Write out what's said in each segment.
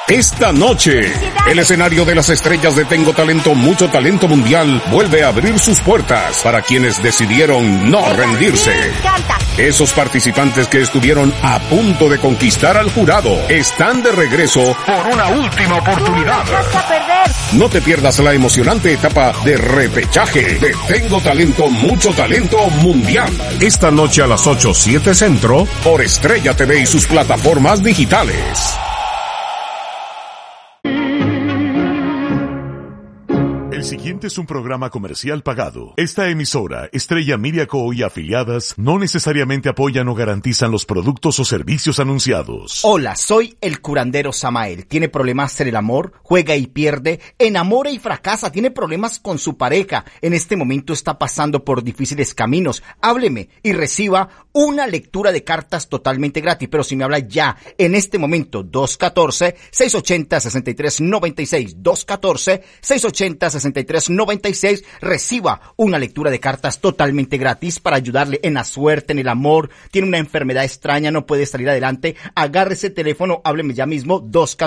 Esta noche, el escenario de las estrellas de Tengo Talento, Mucho Talento Mundial vuelve a abrir sus puertas para quienes decidieron no rendirse. Esos participantes que estuvieron a punto de conquistar al jurado están de regreso por una última oportunidad. No te pierdas la emocionante etapa de repechaje de Tengo Talento, Mucho Talento Mundial. Esta noche a las 8:07 Centro por Estrella TV y sus plataformas digitales. El siguiente es un programa comercial pagado. Esta emisora, Estrella Media Co. y afiliadas, no necesariamente apoyan o garantizan los productos o servicios anunciados. Hola, soy el curandero Samael. ¿Tiene problemas en el amor? ¿Juega y pierde? ¿Enamora y fracasa? ¿Tiene problemas con su pareja? En este momento está pasando por difíciles caminos. Hábleme y reciba una lectura de cartas totalmente gratis. Pero si me habla ya, en este momento, 214-680-6396. 214-680-6396. Reciba una lectura de cartas totalmente gratis para ayudarle en la suerte, en el amor. Tiene una enfermedad extraña, no puede salir adelante. Agarre ese teléfono, hábleme ya mismo,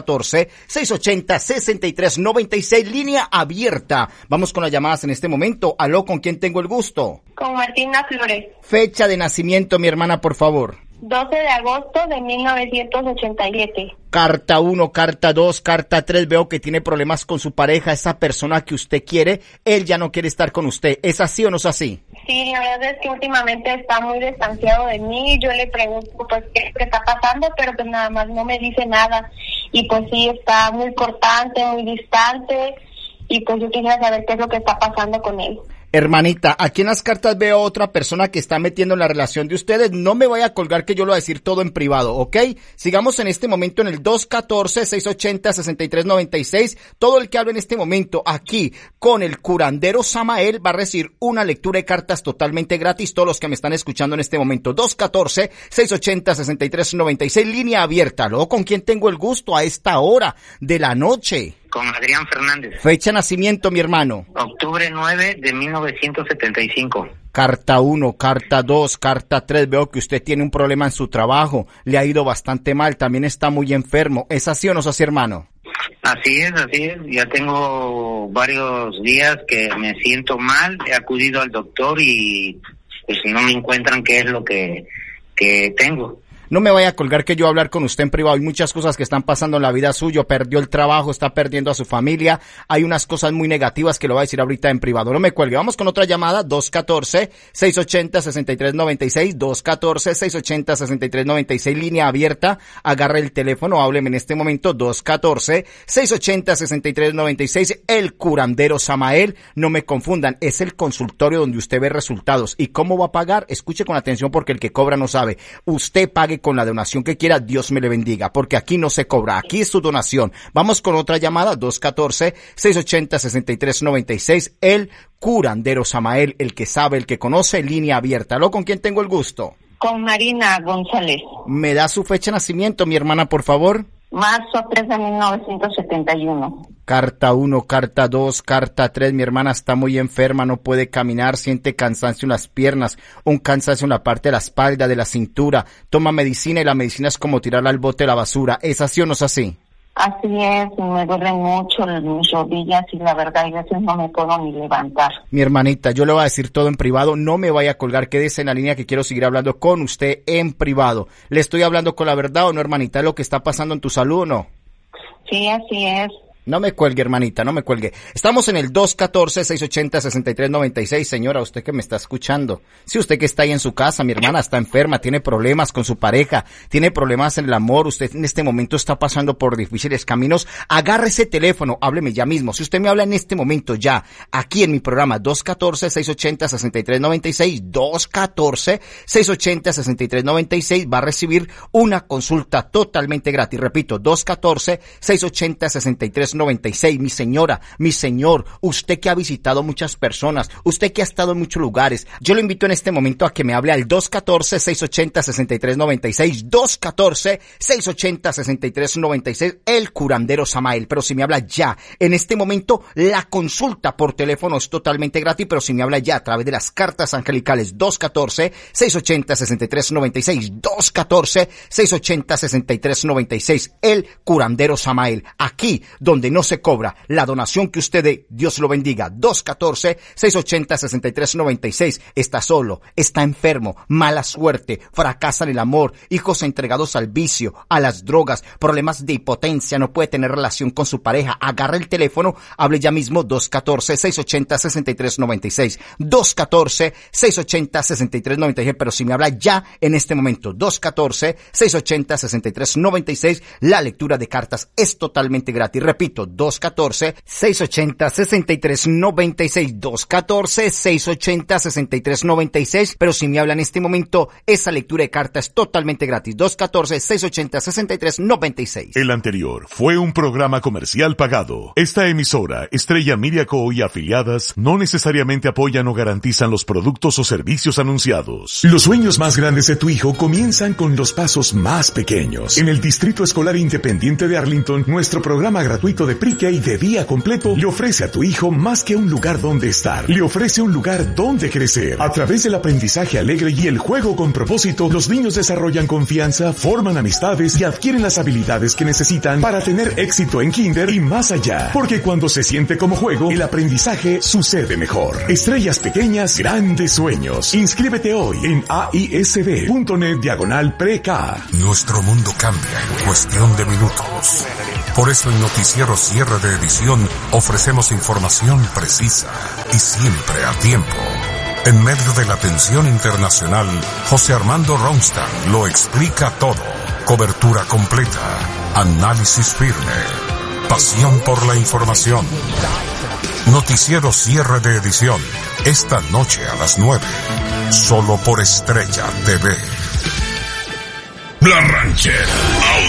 214-680-6396, línea abierta. Vamos con las llamadas en este momento. Aló, ¿con quién tengo el gusto? Con Martina Flores. Fecha de nacimiento, mi hermana, por favor. 12 de agosto de 1987. Carta 1, carta 2, carta 3, veo que tiene problemas con su pareja, esa persona que usted quiere, él ya no quiere estar con usted. ¿Es así o no es así? Sí, la verdad es que últimamente está muy distanciado de mí, yo le pregunto pues qué está pasando, pero pues nada más no me dice nada. Y pues sí, está muy cortante, muy distante, y pues yo quisiera saber qué es lo que está pasando con él. Hermanita, aquí en las cartas veo a otra persona que está metiendo en la relación de ustedes. No me vaya a colgar que yo lo voy a decir todo en privado, ¿ok? Sigamos en este momento en el 214-680-6396. Todo el que hable en este momento aquí con el curandero Samael va a recibir una lectura de cartas totalmente gratis. Todos los que me están escuchando en este momento. 214-680-6396, línea abierta. Luego, ¿con quién tengo el gusto a esta hora de la noche? Con Adrián Fernández. Fecha de nacimiento, mi hermano. Octubre 9 de 1975. Carta 1, carta 2, carta 3. Veo que usted tiene un problema en su trabajo. Le ha ido bastante mal. También está muy enfermo. ¿Es así o no es así, hermano? Así es. Ya tengo varios días que me siento mal. He acudido al doctor y pues no me encuentran qué es lo que tengo. No me vaya a colgar que yo voy a hablar con usted en privado. Hay muchas cosas que están pasando en la vida suyo. Perdió el trabajo, está perdiendo a su familia. Hay unas cosas muy negativas que lo voy a decir ahorita en privado. No me cuelgue. Vamos con otra llamada. 214-680-6396. 214-680-6396. Línea abierta. Agarre el teléfono. Hábleme en este momento. 214-680-6396. El curandero Samael. No me confundan. Es el consultorio donde usted ve resultados. ¿Y cómo va a pagar? Escuche con atención porque el que cobra no sabe. Usted pague con la donación que quiera, Dios me le bendiga, porque aquí no se cobra, aquí es su donación. Vamos con otra llamada, 214-680-6396, el curandero Samael, el que sabe, el que conoce, línea abierta. ¿Aló, con quién tengo el gusto? Con Marina González. ¿Me da su fecha de nacimiento, mi hermana, por favor? Marzo 3 de 1971. Carta 1, carta 2, carta 3, mi hermana está muy enferma, no puede caminar, siente cansancio en las piernas, un cansancio en la parte de la espalda, de la cintura, toma medicina y la medicina es como tirarla al bote de la basura. ¿Es así o no es así? Así es, me duelen mucho mis rodillas y la verdad a veces no me puedo ni levantar. Mi hermanita, yo le voy a decir todo en privado, no me vaya a colgar, quédese en la línea que quiero seguir hablando con usted en privado. ¿Le estoy hablando con la verdad o no, hermanita? ¿Es lo que está pasando en tu salud o no? Sí, así es. No me cuelgue, hermanita, no me cuelgue. Estamos en el 214-680-6396. Señora, usted que me está escuchando. Si usted que está ahí en su casa, mi hermana está enferma, tiene problemas con su pareja, tiene problemas en el amor, usted en este momento está pasando por difíciles caminos, agarre ese teléfono, hábleme ya mismo. Si usted me habla en este momento ya, aquí en mi programa, 214-680-6396, 214-680-6396, va a recibir una consulta totalmente gratis. Repito, 214-680-6396. 680-6396. Mi señora, mi señor, usted que ha visitado muchas personas, usted que ha estado en muchos lugares, yo lo invito en este momento a que me hable al 214-680-6396, 214-680-6396, el curandero Samael. Pero si me habla ya, en este momento, la consulta por teléfono es totalmente gratis, pero si me habla ya a través de las cartas angelicales, 214-680-6396, 214-680-6396, el curandero Samael. Aquí, donde no se cobra la donación que usted dé, Dios lo bendiga. 214-680-6396. Está solo, está enfermo, mala suerte, fracasa en el amor, hijos entregados al vicio, a las drogas, problemas de impotencia, no puede tener relación con su pareja. Agarra el teléfono, hable ya mismo, 214-680-6396, 214-680-6396, pero si me habla ya en este momento, 214-680-6396, la lectura de cartas es totalmente gratis. Repito, 214-680-6396, 214-680-6396, pero si me habla en este momento, esa lectura de cartas es totalmente gratis. 214-680-6396. El anterior fue un programa comercial pagado. Esta emisora, Estrella Media Co. y afiliadas, no necesariamente apoyan o garantizan los productos o servicios anunciados. Los sueños más grandes de tu hijo comienzan con los pasos más pequeños. En el Distrito Escolar Independiente de Arlington, nuestro programa gratuito de pre-K de día completo le ofrece a tu hijo más que un lugar donde estar. Le ofrece un lugar donde crecer. A través del aprendizaje alegre y el juego con propósito, los niños desarrollan confianza, forman amistades y adquieren las habilidades que necesitan para tener éxito en kinder y más allá. Porque cuando se siente como juego, el aprendizaje sucede mejor. Estrellas pequeñas, grandes sueños. Inscríbete hoy en aisb.net/pre-K. Nuestro mundo cambia en cuestión de minutos. Por eso en Noticiero Cierre de Edición ofrecemos información precisa y siempre a tiempo. En medio de la tensión internacional, José Armando Ronstadt lo explica todo. Cobertura completa, análisis firme, pasión por la información. Noticiero Cierre de Edición, esta noche a las 9, solo por Estrella TV. La Ranchera,